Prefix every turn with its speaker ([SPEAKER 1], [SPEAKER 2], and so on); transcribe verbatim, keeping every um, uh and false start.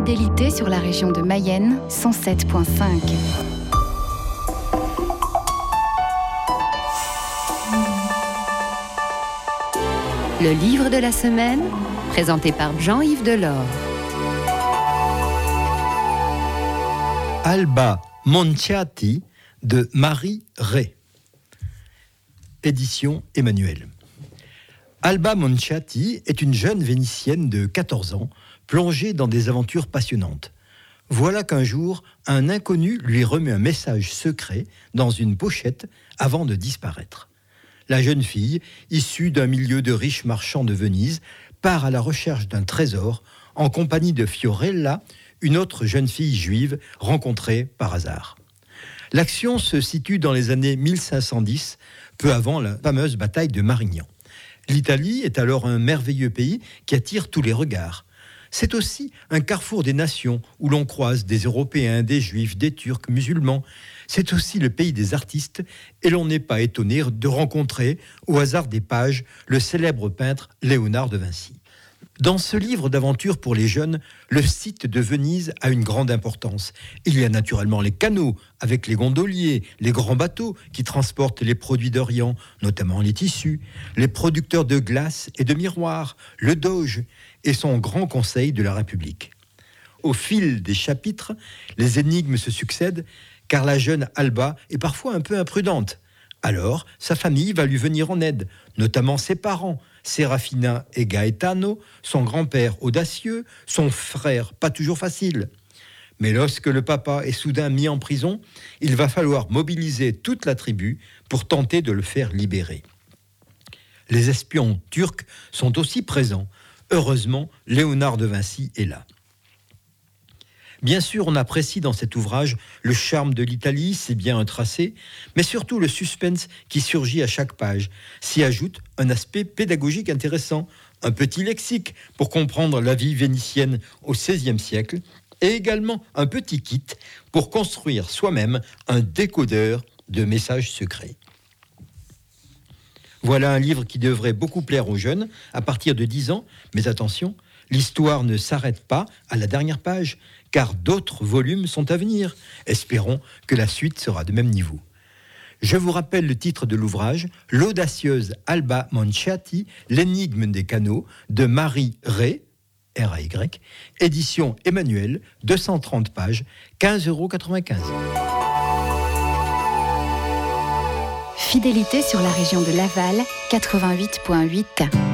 [SPEAKER 1] Fidélité sur la région de Mayenne, cent sept virgule cinq. Le livre de la semaine, présenté par Jean-Yves Delors.
[SPEAKER 2] Alba Monciati de Marie Rey. Édition Emmanuel. Alba Monciati est une jeune Vénitienne de quatorze ans, plongée dans des aventures passionnantes. Voilà qu'un jour, un inconnu lui remet un message secret dans une pochette avant de disparaître. La jeune fille, issue d'un milieu de riches marchands de Venise, part à la recherche d'un trésor en compagnie de Fiorella, une autre jeune fille juive rencontrée par hasard. L'action se situe dans les années mille cinq cent dix, peu avant la fameuse bataille de Marignan. L'Italie est alors un merveilleux pays qui attire tous les regards. C'est aussi un carrefour des nations où l'on croise des Européens, des Juifs, des Turcs, musulmans. C'est aussi le pays des artistes et l'on n'est pas étonné de rencontrer, au hasard des pages, le célèbre peintre Léonard de Vinci. Dans ce livre d'aventure pour les jeunes, le site de Venise a une grande importance. Il y a naturellement les canaux, avec les gondoliers, les grands bateaux qui transportent les produits d'Orient, notamment les tissus, les producteurs de glace et de miroirs, le Doge et son grand conseil de la République. Au fil des chapitres, les énigmes se succèdent, car la jeune Alba est parfois un peu imprudente. Alors, sa famille va lui venir en aide, notamment ses parents, Serafina et Gaetano, son grand-père audacieux, son frère pas toujours facile. Mais lorsque le papa est soudain mis en prison, il va falloir mobiliser toute la tribu pour tenter de le faire libérer. Les espions turcs sont aussi présents. Heureusement, Léonard de Vinci est là. Bien sûr, on apprécie dans cet ouvrage le charme de l'Italie, c'est bien un tracé, mais surtout le suspense qui surgit à chaque page. S'y ajoute un aspect pédagogique intéressant, un petit lexique pour comprendre la vie vénitienne au seizième siècle, et également un petit kit pour construire soi-même un décodeur de messages secrets. Voilà un livre qui devrait beaucoup plaire aux jeunes à partir de dix ans, mais attention, l'histoire ne s'arrête pas à la dernière page, car d'autres volumes sont à venir. Espérons que la suite sera de même niveau. Je vous rappelle le titre de l'ouvrage, L'audacieuse Alba Monciati, l'énigme des canaux, de Marie Rey, R A Y, édition Emmanuel, deux cent trente pages, quinze euros quatre-vingt-quinze.
[SPEAKER 1] Fidélité sur la région de Laval, quatre-vingt-huit virgule huit.